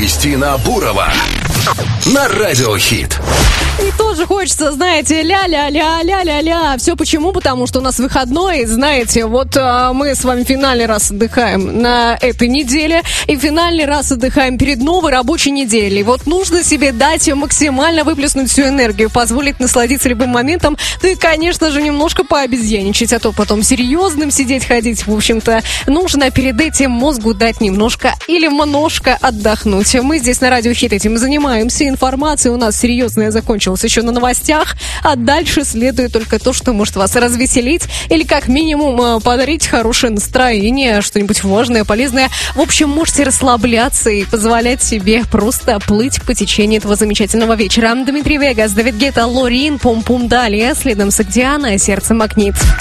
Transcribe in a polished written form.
Кристина Бурова на Радио Хит. И тоже хочется, знаете, ля-ля-ля-ля-ля-ля. Все почему? Потому что у нас выходной, знаете, вот мы с вами финальный раз отдыхаем на этой неделе, и финальный раз отдыхаем перед новой рабочей неделей. Вот нужно себе дать максимально выплеснуть всю энергию, позволить насладиться любым моментом, да и, конечно же, немножко пообезьяничать, а то потом серьезным сидеть, ходить. В общем-то, нужно перед этим мозгу дать немножко или множко отдохнуть. Мы здесь на Радио Хит этим занимаемся, информация у нас серьезная закончилась еще на новостях, а дальше следует только то, что может вас развеселить или как минимум подарить хорошее настроение, что-нибудь важное, полезное. В общем, можете расслабляться и позволять себе просто плыть по течению этого замечательного вечера. Дмитрий Вегас, Дэвид Гетта, Лорин, Пум-Пум далее, следом Сагдиана, Сердце магнит.